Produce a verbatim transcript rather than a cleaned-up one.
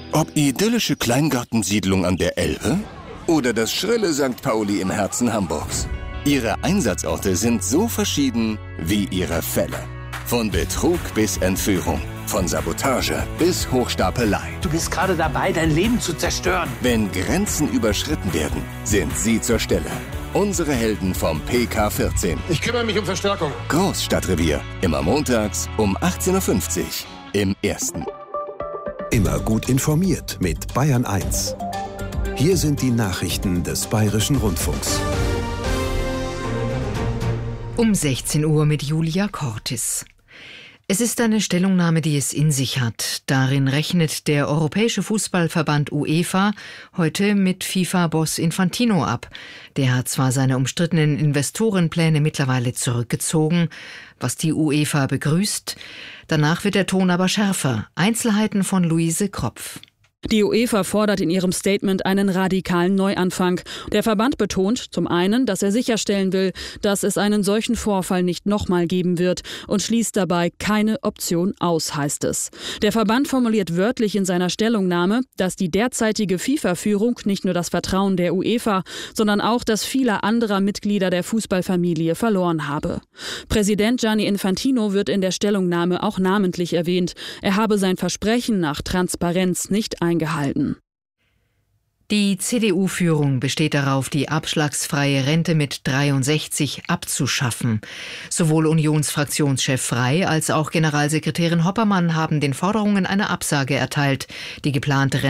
Ob idyllische Kleingartensiedlung an der Elbe oder das schrille Sankt Pauli im Herzen Hamburgs. Ihre Einsatzorte sind so verschieden wie ihre Fälle. Von Betrug bis Entführung, von Sabotage bis Hochstapelei. Du bist gerade dabei, dein Leben zu zerstören. Wenn Grenzen überschritten werden, sind sie zur Stelle. Unsere Helden vom P K vierzehn. Ich kümmere mich um Verstärkung. Großstadtrevier, immer montags um achtzehn Uhr fünfzig im Ersten. Immer gut informiert mit Bayern eins. Hier sind die Nachrichten des Bayerischen Rundfunks. Um sechzehn Uhr mit Julia Cortis. Es ist eine Stellungnahme, die es in sich hat. Darin rechnet der Europäische Fußballverband UEFA heute mit FIFA-Boss Infantino ab. Der hat zwar seine umstrittenen Investorenpläne mittlerweile zurückgezogen, was die UEFA begrüßt. Danach wird der Ton aber schärfer. Einzelheiten von Luise Kropf. Die UEFA fordert in ihrem Statement einen radikalen Neuanfang. Der Verband betont zum einen, dass er sicherstellen will, dass es einen solchen Vorfall nicht nochmal geben wird und schließt dabei keine Option aus, heißt es. Der Verband formuliert wörtlich in seiner Stellungnahme, dass die derzeitige FIFA-Führung nicht nur das Vertrauen der UEFA, sondern auch das vieler anderer Mitglieder der Fußballfamilie verloren habe. Präsident Gianni Infantino wird in der Stellungnahme auch namentlich erwähnt. Er habe sein Versprechen nach Transparenz nicht eingehalten. eingehalten. Die C D U-Führung besteht darauf, die abschlagsfreie Rente mit dreiundsechzig abzuschaffen. Sowohl Unionsfraktionschef Frey als auch Generalsekretärin Hoppermann haben den Forderungen eine Absage erteilt. Die geplante Rente